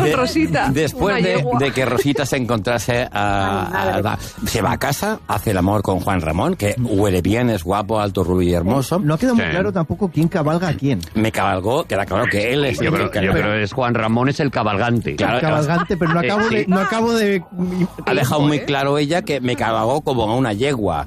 con Rosita. Después de que Rosita se encontrase se va a casa, hace el amor con Juan Ramón, que huele bien, es guapo, alto, rubio y hermoso. No ha quedado muy claro tampoco quién cabalga a quién. Me cabalgó, queda claro que él es Yo creo es Juan Ramón es el cabalgante. Claro, el cabalgante, pero no acabo de ha dejado muy claro ella que me cabalgó como a una yegua.